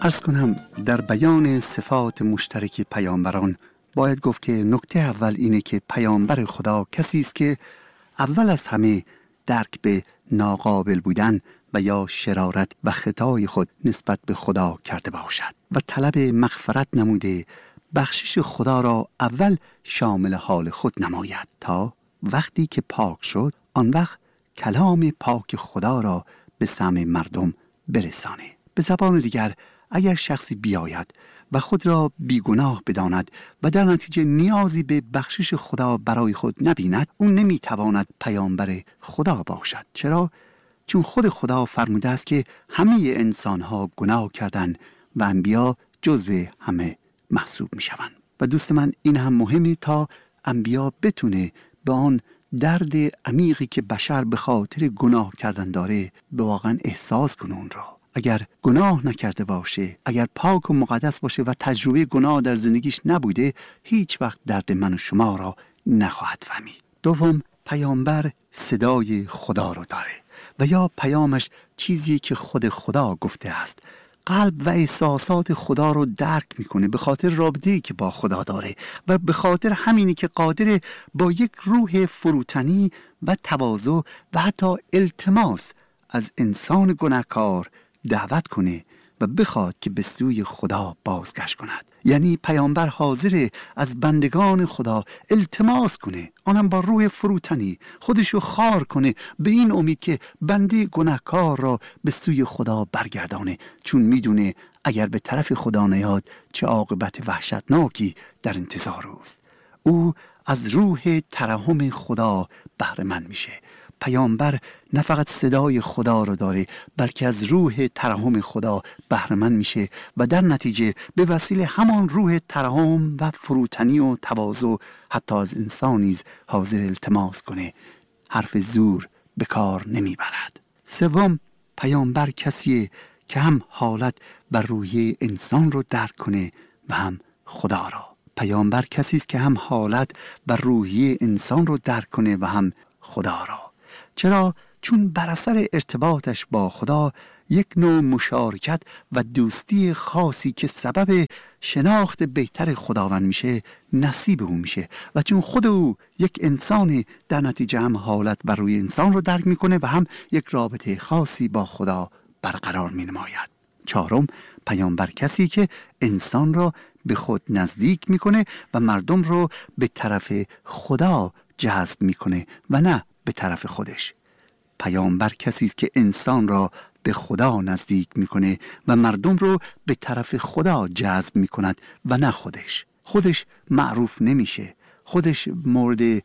عرض کنم در بیان صفات مشترک پیامبران باید گفت که نکته اول اینه که پیامبر خدا کسی است که اول از همه درک به ناقابل بودن و یا شرارت و خطای خود نسبت به خدا کرده باشد و طلب مغفرت نموده بخشش خدا را اول شامل حال خود نماید تا وقتی که پاک شد آن وقت کلام پاک خدا را به سمع مردم برسانه. به زبان دیگر اگر شخصی بیاید و خود را بیگناه بداند و در نتیجه نیازی به بخشش خدا برای خود نبیند، اون نمیتواند پیامبر خدا باشد. چرا؟ چون خود خدا فرموده است که همه انسانها گناه کردند و انبیا جزو همه محسوب میشوند. و دوست من این هم مهمه تا انبیا بتونه به آن درد عمیقی که بشر به خاطر گناه کردن داره به واقعا احساس کنه اون را. اگر گناه نکرده باشه، اگر پاک و مقدس باشه و تجربه گناه در زندگیش نبوده، هیچ وقت درد من و شما را نخواهد فهمید. دوم، پیامبر صدای خدا رو داره و یا پیامش چیزی که خود خدا گفته است. قلب و احساسات خدا رو درک میکنه به خاطر رابطه‌ای که با خدا داره و به خاطر همینی که قادر با یک روح فروتنی و تواضع و حتی التماس از انسان گناهکار دعوت کنه و بخواد که به سوی خدا بازگشت کند. یعنی پیامبر حاضره از بندگان خدا التماس کنه، آنم با روح فروتنی خودشو خار کنه به این امید که بنده گناهکار را به سوی خدا برگردانه، چون میدونه اگر به طرف خدا نیاد چه عاقبت وحشتناکی در انتظار اوست. او از روح ترحم خدا بهره مند میشه. پیامبر نه فقط صدای خدا رو داره بلکه از روح ترحم خدا بهره مند میشه و در نتیجه به وسیله همان روح ترحم و فروتنی و تواضع حتی از انسان نیز حاضر التماس کنه، حرف زور به کار نمیبرد. سوم، پیامبر کسیه که هم حالت و روحیه انسان رو درک کنه و هم خدا را. پیامبر کسی است که هم حالت و روحیه انسان رو درک کنه و هم خدا را. چرا؟ چون بر اثر ارتباطش با خدا یک نوع مشارکت و دوستی خاصی که سبب شناخت بهتر خداوند میشه نصیب او میشه و چون خود او یک انسان در نتیجه هم حالت و روی انسان رو درک میکنه و هم یک رابطه خاصی با خدا برقرار مینماید. چهارم، پیامبر کسی که انسان را به خود نزدیک میکنه و مردم رو به طرف خدا جذب میکنه و نه به طرف خودش. پیامبر کسی است که انسان را به خدا نزدیک میکنه و مردم رو به طرف خدا جذب میکند و نه خودش. خودش معروف نمیشه، خودش مورد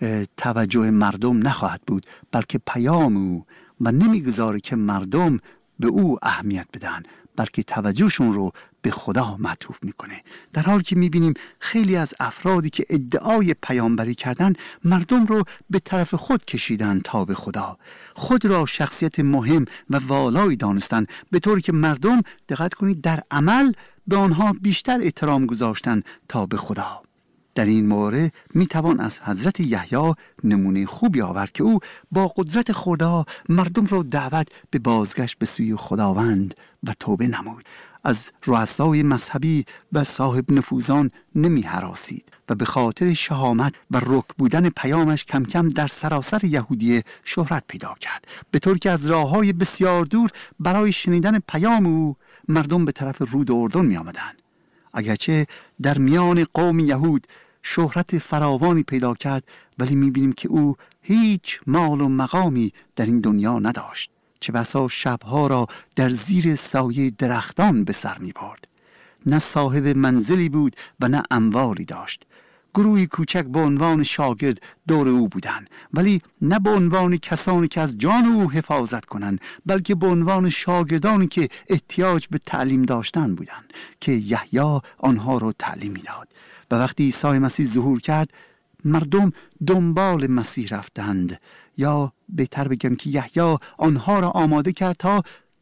توجه مردم نخواهد بود، بلکه پیام او و نمیگذاره که مردم به او اهمیت بدن، بلکه توجهشون رو به خدا معطوف میکنه. در حالی که میبینیم خیلی از افرادی که ادعای پیامبری کردن مردم رو به طرف خود کشیدن تا به خدا، خود را شخصیت مهم و والایی دانستن، به طوری که مردم دقت کنید در عمل به آنها بیشتر احترام گذاشتن تا به خدا. در این مورد میتوان از حضرت یحیی نمونه خوبی آورد که او با قدرت خدا مردم را دعوت به بازگشت به سوی خداوند و توبه نمود. از رؤسای مذهبی و صاحب نفوذان نمی هراسید و به خاطر شهامت و رک بودن پیامش کم کم در سراسر یهودیه شهرت پیدا کرد، به طور که از راههای بسیار دور برای شنیدن پیام او مردم به طرف رود اردن می آمدن. اگرچه در میان قوم یهود شهرت فراوانی پیدا کرد، ولی میبینیم که او هیچ مال و مقامی در این دنیا نداشت، چه بسا شبها را در زیر سایه درختان به سر میبرد. نه صاحب منزلی بود و نه اموالی داشت. گروهی کوچک به عنوان شاگرد دور او بودند، ولی نه به عنوان کسانی که از جان او حفاظت کنند، بلکه به عنوان شاگردانی که احتیاج به تعلیم داشتن بودند که یحیی آنها را تعلیم میداد. و وقتی عیسی مسیح ظهور کرد مردم دنبال مسیح رفتند، یا بهتر بگم که یحیی آنها را آماده کرد تا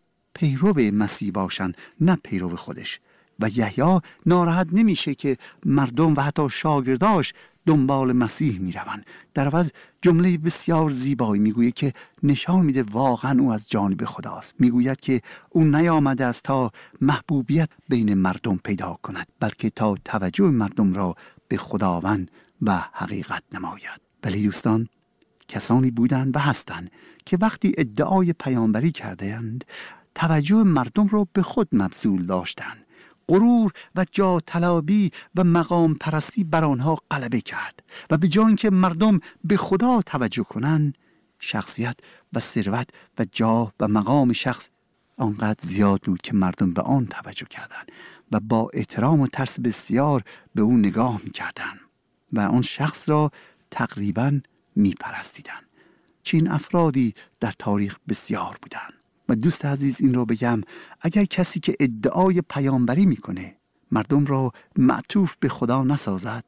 پیرو مسیح باشند نه پیرو خودش. و یحیی ناراحت نمیشه که مردم و حتی شاگرداش دنبال مسیح میروند. در عوض جمله بسیار زیبایی میگوید که نشان میده واقعا او از جانب خداست. میگوید که او نیامده است تا محبوبیت بین مردم پیدا کند، بلکه تا توجه مردم را به خداوند و حقیقت نماید. ولی دوستان، کسانی بودند و هستند که وقتی ادعای پیامبری کردند توجه مردم را به خود مبذول داشتند. غرور و جاه طلبی و مقام پرستی بر آنها غلبه کرد و به جای اینکه مردم به خدا توجه کنند، شخصیت و ثروت و جاه و مقام شخص آنقدر زیاد بود که مردم به آن توجه کردند و با احترام و ترس بسیار به او نگاه می‌کردند و آن شخص را تقریباً می‌پرستیدند. چین افرادی در تاریخ بسیار بودند. و دوست عزیز این رو بگم، اگر کسی که ادعای پیامبری میکنه مردم را معطوف به خدا نسازد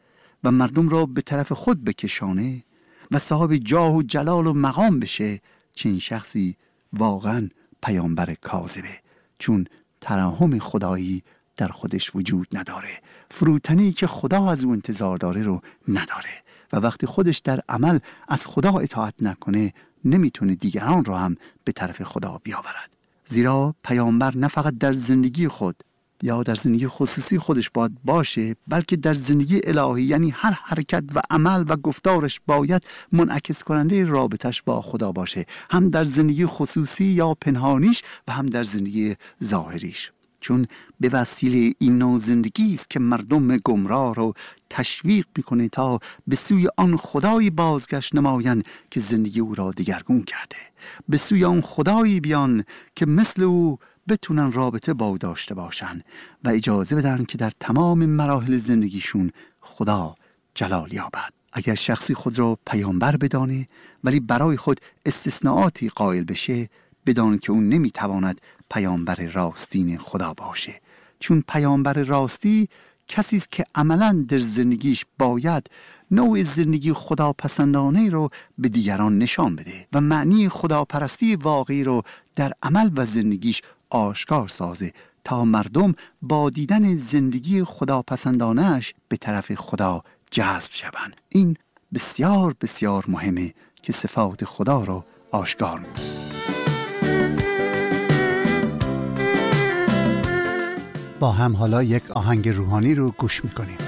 و مردم را به طرف خود بکشانه و صاحب جاه و جلال و مقام بشه، چنین شخصی واقعا پیامبر کاذبه، چون ترحم خدایی در خودش وجود نداره، فروتنی که خدا از او انتظار داره رو نداره و وقتی خودش در عمل از خدا اطاعت نکنه نمیتونه دیگران را هم به طرف خدا بیاورد. زیرا پیامبر نه فقط در زندگی خود یا در زندگی خصوصی خودش باید باشه، بلکه در زندگی الهی، یعنی هر حرکت و عمل و گفتارش باید منعکس کننده رابطش با خدا باشه، هم در زندگی خصوصی یا پنهانیش و هم در زندگی ظاهریش. چون به وسیله این نوع زندگی است که مردم گمراه رو تشویق میکنه تا به سوی آن خدای بازگشت نمایند که زندگی او را دگرگون کرده، به سوی آن خدایی بیان که مثل او بتونن رابطه با او داشته باشن و اجازه بدن که در تمام مراحل زندگیشون خدا جلال یابد. اگر شخصی خود را پیامبر بدانه ولی برای خود استثناءاتی قائل بشه، بدان که اون نمیتواند پیامبر راستین خدا باشه، چون پیامبر راستی کسی است که عملاً در زندگیش باید نوع زندگی خداپسندانه رو به دیگران نشان بده و معنی خداپرستی واقعی رو در عمل و زندگیش آشکار سازه تا مردم با دیدن زندگی خداپسندانه‌اش به طرف خدا جذب شوند. این بسیار بسیار مهمه که صفات خدا رو آشکار می‌کنه. با هم حالا یک آهنگ روحانی رو گوش می‌کنیم.